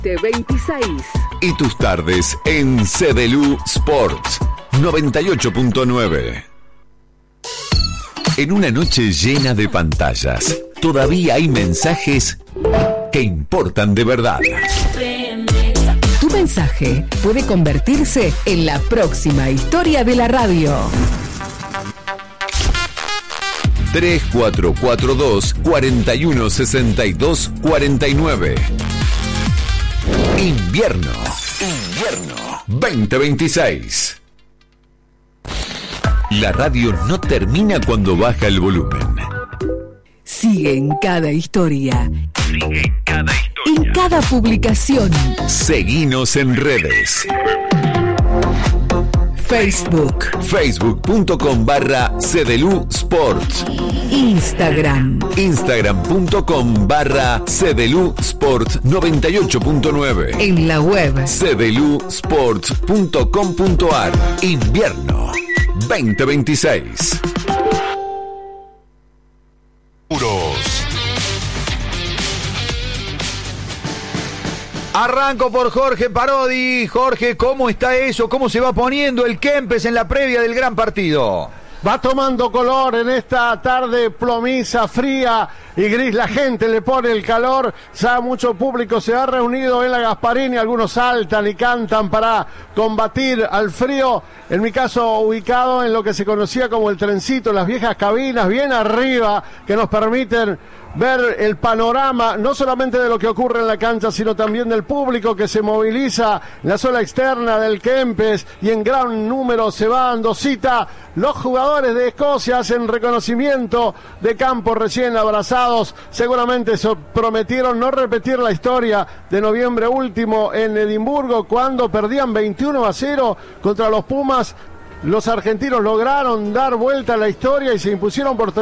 26. Y tus tardes en CDLU Sports 98.9. En una noche llena de pantallas, todavía hay mensajes que importan de verdad. Tu mensaje puede convertirse en la próxima historia de la radio. 3442 4162 49. Invierno 2026. La radio no termina cuando baja el volumen. Sigue en cada historia. En cada publicación. Seguinos en redes. Facebook.com/CDLU Sports. Instagram.com/CDLU Sports 98.9. En la web cdlusports.com.ar. Invierno 2026. Arranco por Jorge Parodi. Jorge, ¿cómo está eso? ¿Cómo se va poniendo el Kempes en la previa del gran partido? Va tomando color en esta tarde plomiza, fría y gris. La gente le pone el calor. Ya mucho público se ha reunido en la Gasparini. Algunos saltan y cantan para combatir al frío. En mi caso, ubicado en lo que se conocía como el trencito, las viejas cabinas, bien arriba, que nos permiten ver el panorama, no solamente de lo que ocurre en la cancha, sino también del público que se moviliza en la zona externa del Kempes y en gran número se va dando cita. Los jugadores de Escocia hacen reconocimiento de campo recién abrazados. Seguramente se prometieron no repetir la historia de noviembre último en Edimburgo, cuando perdían 21-0 contra los Pumas. Los argentinos lograron dar vuelta a la historia y se impusieron por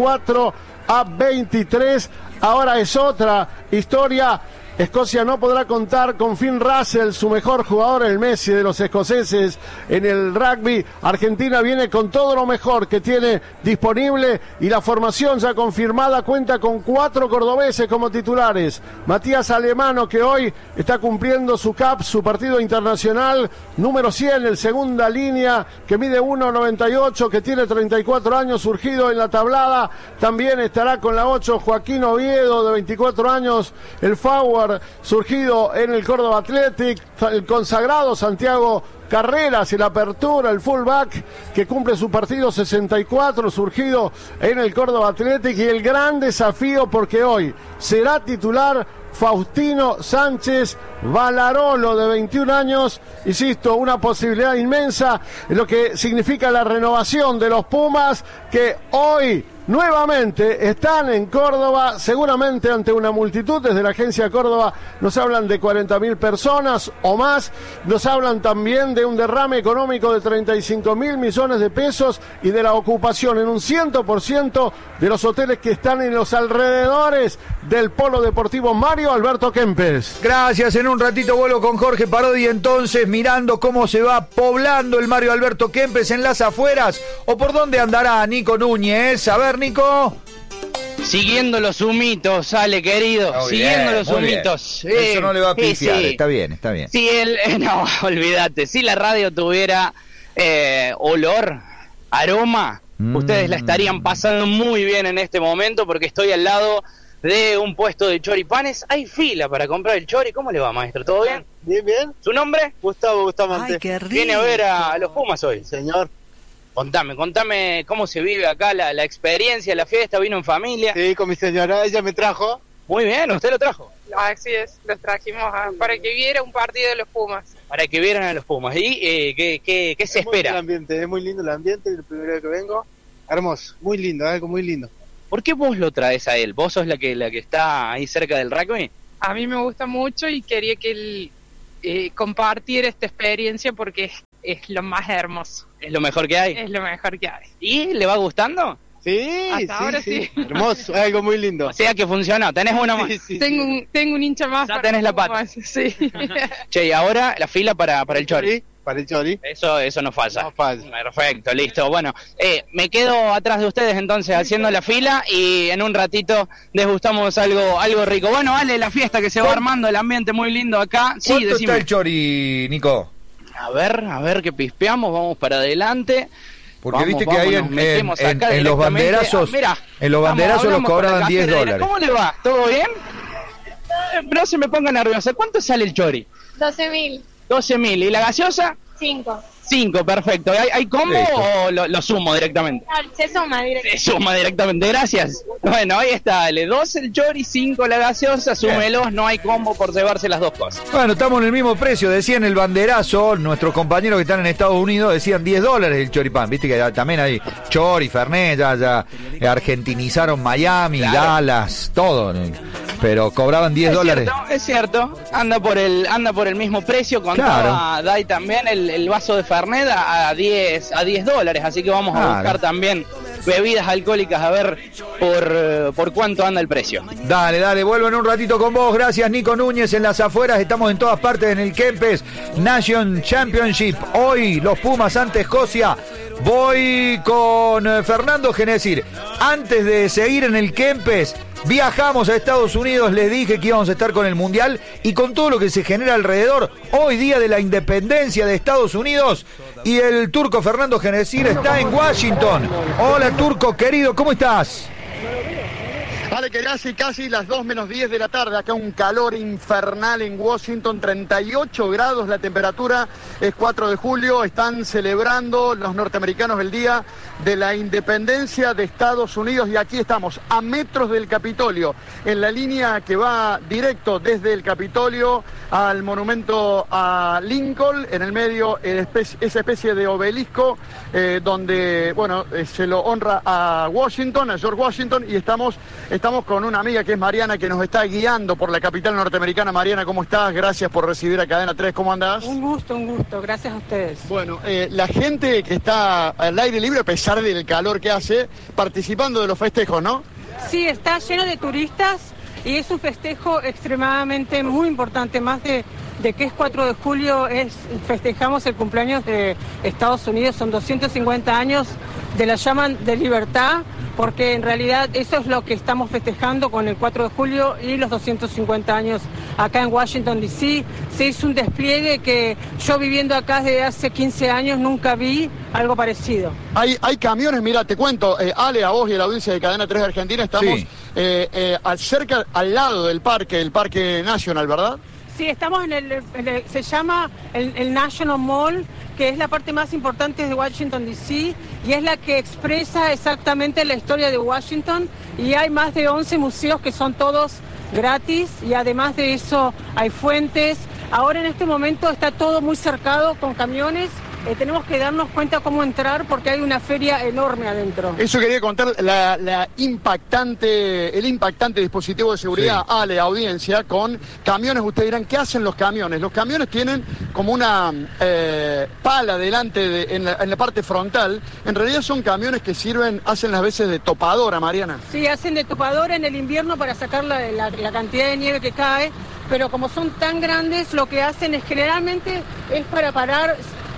34-23. Ahora es otra historia. Escocia no podrá contar con Finn Russell, su mejor jugador, el Messi de los escoceses en el rugby. Argentina viene con todo lo mejor que tiene disponible y la formación ya confirmada cuenta con 4 cordobeses como titulares. Matías Alemano, que hoy está cumpliendo su su partido internacional número 100, el segunda línea, que mide 1,98, que tiene 34 años, surgido en la tablada. También estará con la 8 Joaquín Oviedo, de 24 años, el forward surgido en el Córdoba Athletic, el consagrado Santiago Carreras, el apertura, el fullback que cumple su partido 64, surgido en el Córdoba Athletic, y el gran desafío, porque hoy será titular Faustino Sánchez Valarolo, de 21 años, insisto, una posibilidad inmensa en lo que significa la renovación de los Pumas, que hoy nuevamente están en Córdoba, seguramente ante una multitud. Desde la agencia Córdoba nos hablan de 40.000 personas o más, nos hablan también de un derrame económico de 35.000 millones de pesos y de la ocupación en un 100% de los hoteles que están en los alrededores del Polo Deportivo Mario Alberto Kempes. Gracias, en un ratito vuelvo con Jorge Parodi, entonces mirando cómo se va poblando el Mario Alberto Kempes en las afueras, o por dónde andará Nico Núñez. A ver, Nico. Siguiendo los humitos, sale, querido. Muy siguiendo bien, los muy humitos. Bien. Eso no le va a pifiar, sí. Está bien. Si no, olvídate. Si la radio tuviera olor, aroma, ustedes la estarían pasando muy bien en este momento, porque estoy al lado de un puesto de choripanes. Hay fila para comprar el chori. ¿Cómo le va, maestro? ¿Todo bien? Bien. ¿Su nombre? Gustavo Bustamante. Ay, qué rico. ¿Viene a ver a los Pumas hoy? Señor. Contame cómo se vive acá la experiencia, la fiesta. ¿Vino en familia? Sí, con mi señora, ella me trajo. Muy bien, ¿usted lo trajo? Así es, los trajimos para que viera un partido de los Pumas. Para que vieran a los Pumas. ¿Y qué se espera? Es muy lindo el ambiente, el primer día que vengo. Hermoso, muy lindo, algo muy lindo. ¿Por qué vos lo traes a él? ¿Vos sos la que está ahí cerca del rugby? A mí me gusta mucho y quería que él compartiera esta experiencia, porque es lo más hermoso. ¿Es lo mejor que hay? Es lo mejor que hay. ¿Y le va gustando? Sí, Hasta ahora sí. Hermoso, algo muy lindo. O sea que funcionó, tenés una más. Sí. Tengo un hincha más. Ya tenés la pata. Sí. Che, y ahora la fila para el chori. para el chori. Eso no falta. No falta. Perfecto, listo. Bueno, me quedo atrás de ustedes entonces haciendo la fila y en un ratito degustamos algo rico. Bueno, Ale, la fiesta que se va armando, el ambiente muy lindo acá. Sí, ¿Cuánto decime. está el chori, Nico? A ver qué pispeamos, vamos para adelante. Porque Vamos, viste que ahí nos metemos acá en los banderazos, mirá, en los banderazos los cobraban $10. ¿Cómo le va? ¿Todo bien? No se me ponga nerviosa. ¿Cuánto sale el chori? 12.000. 12.000. ¿Y la gaseosa? 5. 5, perfecto. ¿Hay combo o lo sumo directamente? Se suma directamente. Se suma directamente, gracias. Bueno, ahí está, dale. 2 el chori, 5 la gaseosa, súmelos, no hay combo por llevarse las dos cosas. Bueno, estamos en el mismo precio, decían el banderazo, nuestros compañeros que están en Estados Unidos decían $10 el choripán, viste que también hay chori, fernet, ya argentinizaron Miami, claro. Dallas, todo, pero cobraban $10. Es cierto, anda por el mismo precio, contaba Dai también el vaso de fernet a $10, así que vamos a buscar también bebidas alcohólicas a ver por cuánto anda el precio. Dale, vuelvo en un ratito con vos. Gracias, Nico Núñez en las afueras. Estamos en todas partes en el Kempes Nation Championship. Hoy los Pumas ante Escocia. Voy con Fernando Genesir. Antes de seguir en el Kempes, viajamos a Estados Unidos. Les dije que íbamos a estar con el Mundial y con todo lo que se genera alrededor. Hoy día de la independencia de Estados Unidos. Y el turco Fernando Genesir está en Washington. Hola, turco querido, ¿cómo estás? Vale, que casi las 2 menos 10 de la tarde, acá un calor infernal en Washington, 38 grados la temperatura, es 4 de julio, están celebrando los norteamericanos el día de la independencia de Estados Unidos y aquí estamos, a metros del Capitolio, en la línea que va directo desde el Capitolio al monumento a Lincoln, en el medio esa especie de obelisco donde, bueno, se lo honra a Washington, a George Washington, y estamos con una amiga que es Mariana, que nos está guiando por la capital norteamericana. Mariana, ¿cómo estás? Gracias por recibir a Cadena 3. ¿Cómo andás? Un gusto. Gracias a ustedes. Bueno, la gente que está al aire libre, a pesar del calor que hace, participando de los festejos, ¿no? Sí, está lleno de turistas y es un festejo extremadamente muy importante. Más de que es 4 de julio, festejamos el cumpleaños de Estados Unidos. Son 250 años de la llaman de libertad, porque en realidad eso es lo que estamos festejando con el 4 de julio y los 250 años acá en Washington, D.C. Se hizo un despliegue que yo viviendo acá desde hace 15 años nunca vi algo parecido. Hay camiones, mira, te cuento, Ale, a vos y a la audiencia de Cadena 3 de Argentina, estamos cerca, al lado del parque, el Parque Nacional, ¿verdad? Sí, estamos se llama el National Mall, que es la parte más importante de Washington, D.C., y es la que expresa exactamente la historia de Washington, y hay más de 11 museos que son todos gratis, y además de eso hay fuentes. Ahora en este momento está todo muy cercado con camiones. Tenemos que darnos cuenta cómo entrar porque hay una feria enorme adentro. Eso quería contar, el impactante dispositivo de seguridad, Ale, audiencia, con camiones. Ustedes dirán, ¿qué hacen los camiones? Los camiones tienen como una pala delante, en la parte frontal. En realidad son camiones que hacen las veces de topadora, Mariana. Sí, hacen de topadora en el invierno para sacar la cantidad de nieve que cae, pero como son tan grandes, lo que hacen es generalmente es para parar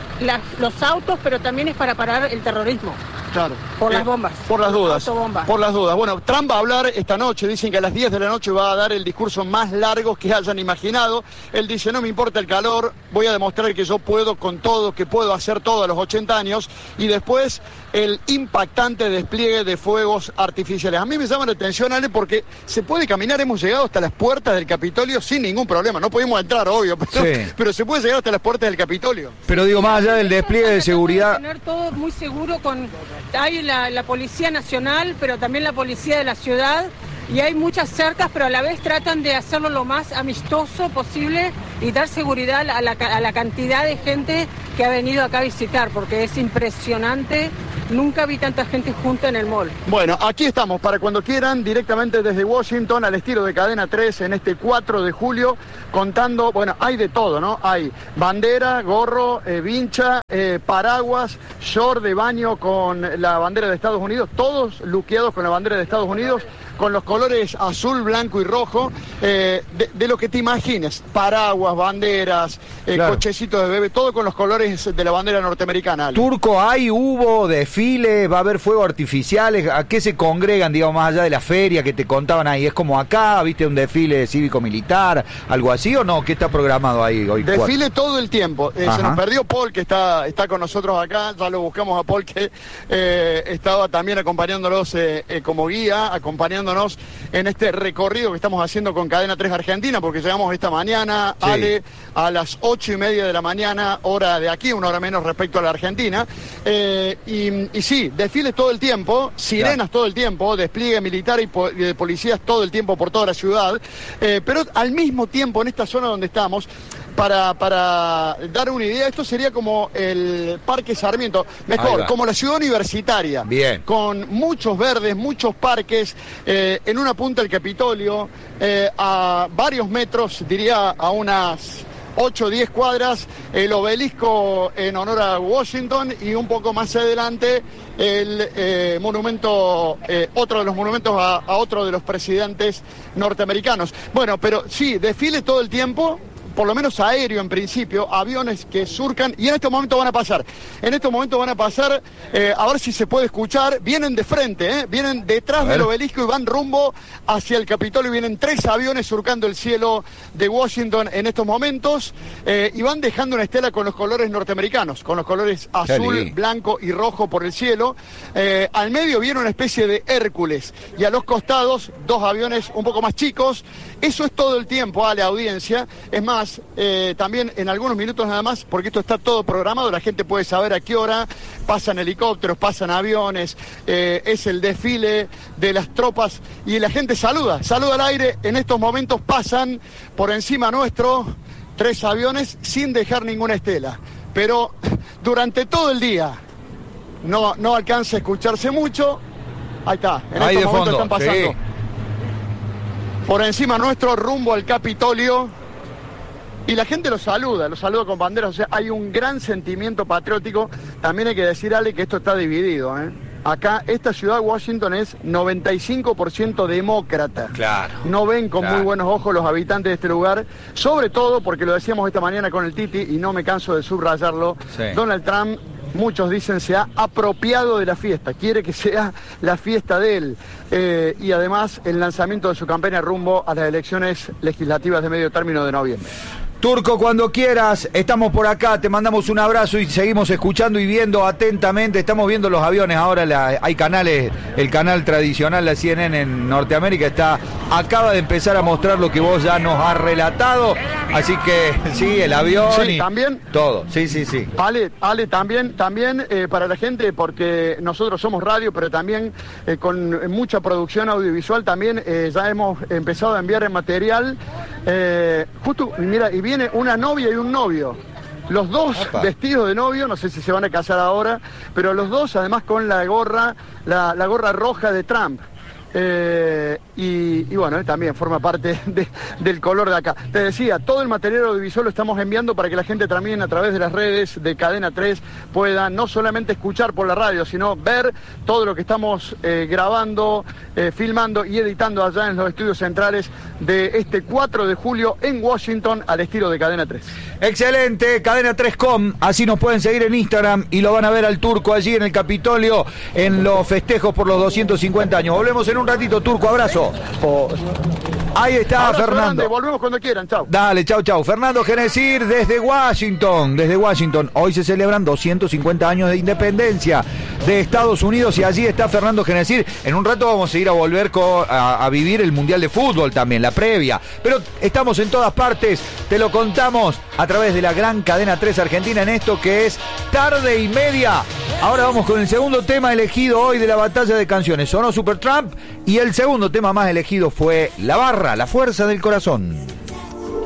los autos, pero también es para parar el terrorismo. Claro. Por las bombas. Por las dudas. Autobombas. Por las dudas. Bueno, Trump va a hablar esta noche. Dicen que a las 10 de la noche va a dar el discurso más largo que hayan imaginado. Él dice, no me importa el calor, voy a demostrar que yo puedo con todo, que puedo hacer todo a los 80 años. Y después el impactante despliegue de fuegos artificiales. A mí me llama la atención, Ale, porque se puede caminar. Hemos llegado hasta las puertas del Capitolio sin ningún problema. No pudimos entrar, obvio, pero se puede llegar hasta las puertas del Capitolio. Pero digo, más allá del despliegue de seguridad... Tener todo muy seguro hay la Policía Nacional, pero también la Policía de la Ciudad, y hay muchas cercas, pero a la vez tratan de hacerlo lo más amistoso posible y dar seguridad a la cantidad de gente que ha venido acá a visitar, porque es impresionante. Nunca vi tanta gente junta en el mall. Bueno, aquí estamos para cuando quieran, directamente desde Washington, al estilo de Cadena 3, en este 4 de julio, contando, bueno, hay de todo, ¿no? Hay bandera, gorro, vincha, paraguas, short de baño con la bandera de Estados Unidos, todos luqueados con la bandera de Estados Unidos. con los colores azul, blanco y rojo, de lo que te imagines, paraguas, banderas, Claro. cochecitos de bebé, todo con los colores de la bandera norteamericana. Ale. Turco, hubo desfile, va a haber fuegos artificiales, ¿a qué se congregan, digamos, más allá de la feria que te contaban ahí? ¿Es como acá, viste, un desfile cívico-militar, algo así o no? ¿Qué está programado ahí hoy? Desfile todo el tiempo. Se Ajá. nos perdió Paul, que está con nosotros acá, ya lo buscamos a Paul, que estaba también acompañándonos como guía, acompañándonos en este recorrido que estamos haciendo con Cadena 3 Argentina, porque llegamos esta mañana, Sí. Ale, a las 8:30 de la mañana, hora de aquí, una hora menos respecto a la Argentina. Y sí, desfiles todo el tiempo, sirenas todo el tiempo, despliegue militar y de policías todo el tiempo por toda la ciudad, pero al mismo tiempo en esta zona donde estamos, para dar una idea, esto sería como el Parque Sarmiento, Ahí mejor, va. como la ciudad universitaria, Bien. con muchos verdes, muchos parques, en una punta del Capitolio, a varios metros, diría a unas 8 o 10 cuadras, el obelisco en honor a Washington y un poco más adelante el monumento, otro de los monumentos a otro de los presidentes norteamericanos. Bueno, pero sí, desfile todo el tiempo, por lo menos aéreo en principio, aviones que surcan y en este momento van a pasar. En este momento van a pasar, a ver si se puede escuchar, vienen de frente, vienen detrás del obelisco y van rumbo hacia el Capitolio. Vienen 3 aviones surcando el cielo de Washington en estos momentos y van dejando una estela con los colores norteamericanos, con los colores azul, blanco y rojo por el cielo. Al medio viene una especie de Hércules y a los costados 2 aviones un poco más chicos. Eso es todo el tiempo, a la audiencia. Es más, también en algunos minutos nada más, porque esto está todo programado, la gente puede saber a qué hora pasan helicópteros, pasan aviones, es el desfile de las tropas y la gente saluda al aire. En estos momentos pasan por encima nuestro 3 aviones sin dejar ninguna estela, pero durante todo el día no alcanza a escucharse mucho. Ahí está, en Ahí estos de momentos fondo, están pasando sí. por encima nuestro rumbo al Capitolio. Y la gente lo saluda con banderas, o sea, hay un gran sentimiento patriótico. También hay que decir, Ale, que esto está dividido, Acá, esta ciudad, Washington, es 95% demócrata. Claro. No ven con Claro. muy buenos ojos los habitantes de este lugar, sobre todo porque lo decíamos esta mañana con el Titi, y no me canso de subrayarlo, Sí. Donald Trump, muchos dicen, se ha apropiado de la fiesta, quiere que sea la fiesta de él. Y además, el lanzamiento de su campaña rumbo a las elecciones legislativas de medio término de noviembre. Turco, cuando quieras, estamos por acá, te mandamos un abrazo y seguimos escuchando y viendo atentamente. Estamos viendo los aviones ahora, hay canales, el canal tradicional, la CNN en Norteamérica acaba de empezar a mostrar lo que vos ya nos has relatado, así que sí, el avión Sí, y también. todo, sí. Ale, también para la gente, porque nosotros somos radio, pero también con mucha producción audiovisual, también ya hemos empezado a enviar el material, justo, mira, y viene una novia y un novio. Los dos vestidos de novio, no sé si se van a casar ahora, pero los dos además con la gorra roja de Trump. Y bueno, también forma parte del color de acá. Te decía, todo el material audiovisual lo estamos enviando para que la gente también a través de las redes de Cadena 3 pueda no solamente escuchar por la radio, sino ver todo lo que estamos grabando, filmando y editando allá en los estudios centrales de este 4 de julio en Washington al estilo de Cadena 3. Excelente, Cadena3.com, así nos pueden seguir en Instagram y lo van a ver al Turco allí en el Capitolio en los festejos por los 250 años. Volvemos en un ratito, Turco, abrazo. Ahí está Abrazo Fernando. grande, volvemos cuando quieran, chao. Dale, chau. Fernando Genesir desde Washington. Hoy se celebran 250 años de independencia de Estados Unidos y allí está Fernando Genesir. En un rato vamos a ir a volver a vivir el Mundial de Fútbol también, la previa. Pero estamos en todas partes, te lo contamos a través de la gran Cadena 3 Argentina en esto que es Tarde y Media. Ahora vamos con el segundo tema elegido hoy de la batalla de canciones. Sonó Supertramp y el segundo tema más elegido fue La Barra, la fuerza del corazón.